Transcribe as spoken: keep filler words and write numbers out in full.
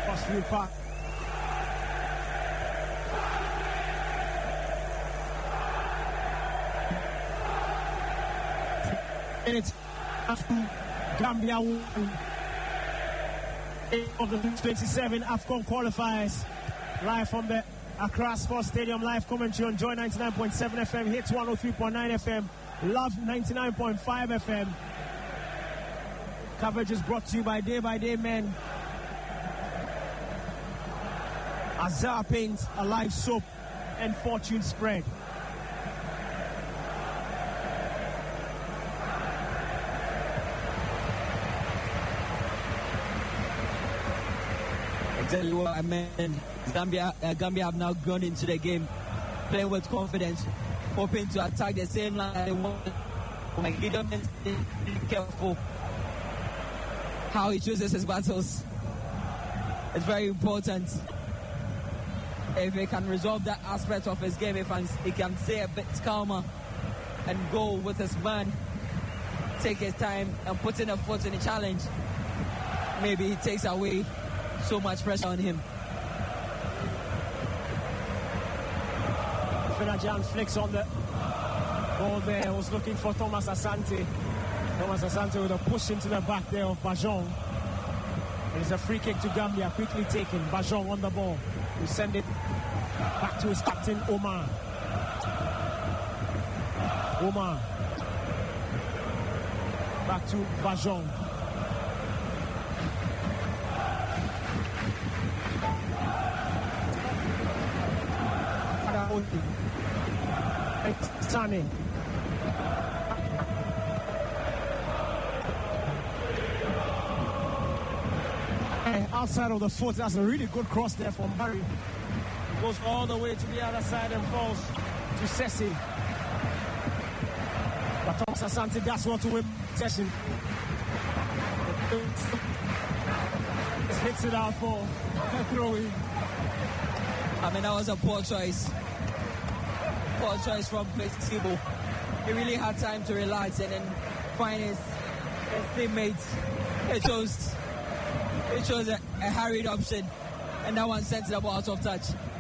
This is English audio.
First few pack. Minutes after Gambia won of the twenty-seven AFCON qualifiers. Live from the Accra Sports Stadium, live commentary on Joy ninety-nine point seven F M, Hits one oh three point nine F M, Love ninety-nine point five F M. Coverage is brought to you by Day by Day Men, Azar Paint, Alive Soap, and Fortune Spread. I tell you what, I mean, Gambia, uh, Gambia have now gone into the game playing with confidence, hoping to attack the same line they want. Like Gideon is careful how he chooses his battles. It's very important. If he can resolve that aspect of his game, if he can stay a bit calmer and go with his man, take his time and put in a foot in the challenge, maybe he takes away so much pressure on him. Finajan flicks on the ball there. Was looking for Thomas Asante. Thomas Asante with a push into the back there of Bajong. It's a free kick to Gambia, quickly taken. Bajong on the ball. We send it back to his captain, Omar. Omar. Back to Bajong. Sane. Outside of the foot, that's a really good cross there from Barry. Goes all the way to the other side and falls to Sessi. But Thomas Asante does want to win possession. Hits it out for a throw-in. I mean, that was a poor choice. Poor choice from Sibo. He really had time to relax and then find his, his teammates. He chose, he chose a, a hurried option, and that one sent the ball out of touch.